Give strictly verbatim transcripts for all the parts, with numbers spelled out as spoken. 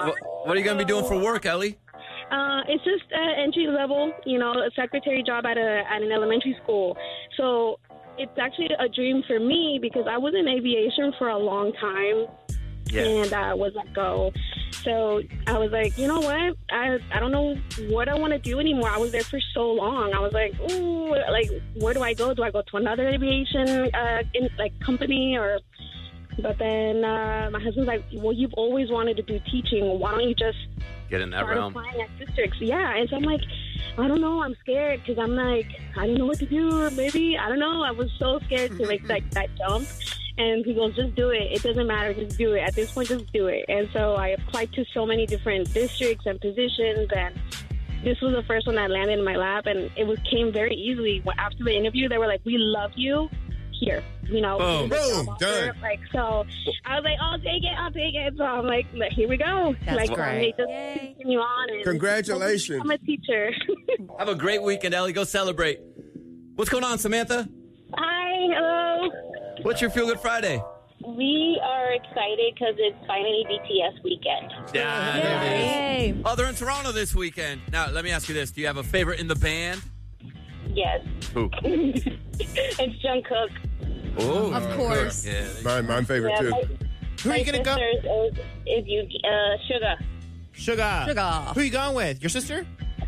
what, what are you going to be doing for work, Ellie? Uh, it's just uh, entry level, you know, a secretary job at a at an elementary school. So it's actually a dream for me because I was in aviation for a long time, Yeah. and I uh, was let go. So I was like, you know what? I I don't know what I want to do anymore. I was there for so long. I was like, ooh, like where do I go? Do I go to another aviation uh, in, like company or? But then uh, my husband's like, well, you've always wanted to do teaching. Why don't you just Get in that start realm. applying at districts? Yeah. And so I'm like, I don't know. I'm scared because I'm like, I don't know what to do. Or maybe, I don't know. I was so scared to make that, that jump. And he goes, just do it. It doesn't matter. Just do it. At this point, just do it. And so I applied to so many different districts and positions. And this was the first one that landed in my lap. And it was came very easily. After the interview, they were like, we love you. Here, you know, Boom, boom, done. Like, so I was like, I'll take it, I'll take it. So I'm like, here we go. That's like, great. Um, just continue on. And Congratulations. I'm a teacher. Have a great weekend, Ellie. Go celebrate. What's going on, Samantha? Hi, hello. What's your Feel Good Friday? We are excited because it's finally B T S weekend. Yeah, there it is. Oh, they're in Toronto this weekend. Now, let me ask you this. Do you have a favorite in the band? Yes. Who? It's Jungkook. Oh, Of course. Yeah. My, my favorite, Yeah, too. my, Who are my you going to go? sister's is, is you, uh, Sugar. Sugar. Sugar. Who are you going with? Your sister?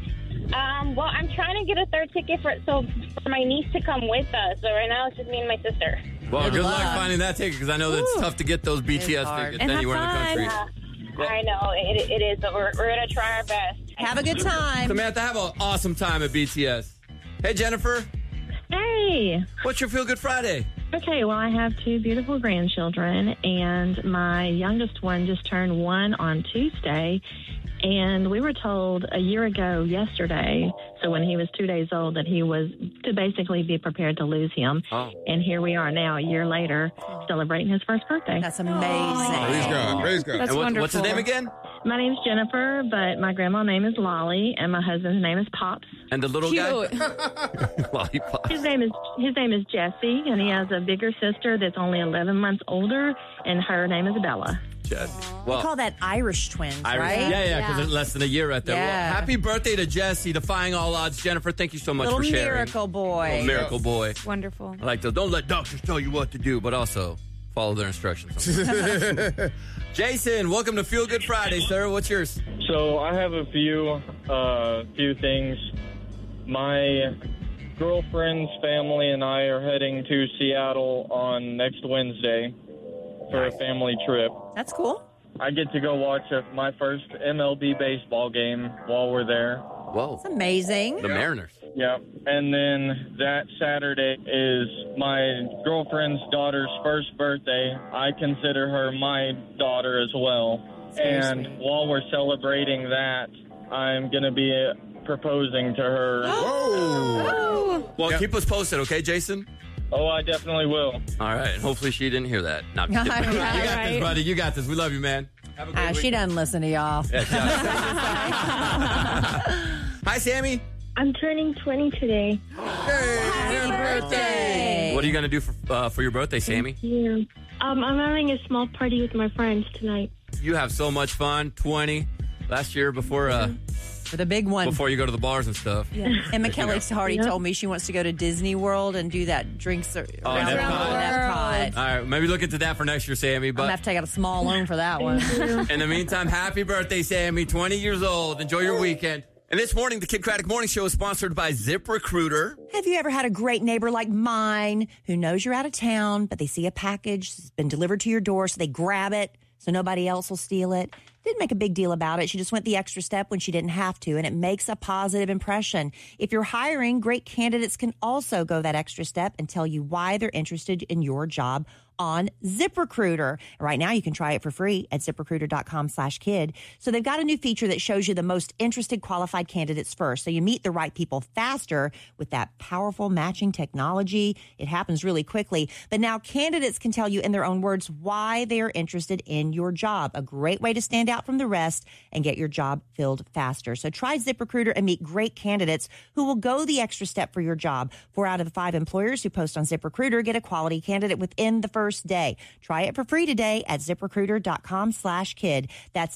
Um, well, I'm trying to get a third ticket for so for my niece to come with us. So right now it's just me and my sister. Well, good, Good luck. luck. finding that ticket because I know that it's Woo. tough to get those B T S It's hard. tickets And have anywhere in the fun. country. Yeah, I know it, it is, but we're, we're gonna try our best. Have a good time. Samantha, have an awesome time at B T S. Hey, Jennifer, Hey. what's your Feel Good Friday? Okay, well, I have two beautiful grandchildren, and my youngest one just turned one on Tuesday. And we were told a year ago yesterday, so when he was two days old, that he was to basically be prepared to lose him. Oh. And here we are now, a year later, celebrating his first birthday. That's amazing. Praise God. Praise God. That's and what, wonderful. what's his name again? My name's Jennifer, but my grandma's name is Lolly, and my husband's name is Pops. And the little Cute. guy? Lollipop. His name is his name is Jesse, and he has a bigger sister that's only eleven months older, and her name is Bella. Jesse. We Well, call that Irish twins, Irish- right? Yeah, yeah, because Yeah. it's less than a year right there. Yeah. Well, happy birthday to Jesse, defying all odds. Jennifer, thank you so much Little for sharing. miracle boy. Little miracle boy. Wonderful. I like those. Don't let doctors tell you what to do, but also follow their instructions. Jason, welcome to Feel Good Friday, sir. What's yours? So I have a few uh, few things. My girlfriend's family and I are heading to Seattle on next Wednesday for a family trip. That's cool. I get to go watch a, my first M L B baseball game while we're there. Whoa. It's amazing. The Mariners. Yeah, and then that Saturday is my girlfriend's daughter's first birthday. I consider her my daughter as well. And while we're celebrating that, I'm going to be uh, proposing to her. Whoa. Well, keep us posted, okay, Jason? Oh, I definitely will. All right. And hopefully she didn't hear that. No, I'm kidding. Right, You got this, right. buddy. You got this. We love you, man. Have a great Ah, she week. doesn't listen to y'all. Yeah, Hi, Sammy. I'm turning twenty today. Happy birthday. What are you going to do for uh, for your birthday, Sammy? Yeah. Um, I'm having a small party with my friends tonight. You have so much fun. twenty last year before uh, For the big one. before you go to the bars and stuff. Emma Kelly already Yep. told me she wants to go to Disney World and do that drinks ar- Oh, around Epcot. the world at Epcot. All right, maybe look into that for next year, Sammy. I'm going to But have to take out a small loan for that one. in the meantime, happy birthday, Sammy. twenty years old. Enjoy your weekend. And this morning, the Kid Craddock Morning Show is sponsored by ZipRecruiter. Have you ever had a great neighbor like mine who knows you're out of town, but they see a package that's been delivered to your door, so they grab it so nobody else will steal it? Didn't make a big deal about it. She just went the extra step when she didn't have to, and it makes a positive impression. If you're hiring, great candidates can also go that extra step and tell you why they're interested in your job on ZipRecruiter. Right now, you can try it for free at ZipRecruiter.com slash kid. So they've got a new feature that shows you the most interested qualified candidates first. So you meet the right people faster with that powerful matching technology. It happens really quickly. But now candidates can tell you in their own words why they are interested in your job. A great way to stand out from the rest and get your job filled faster. So try ZipRecruiter and meet great candidates who will go the extra step for your job. Four out of the five employers who post on ZipRecruiter get a quality candidate within the first day. Try it for free today at ZipRecruiter.com slash kid. That's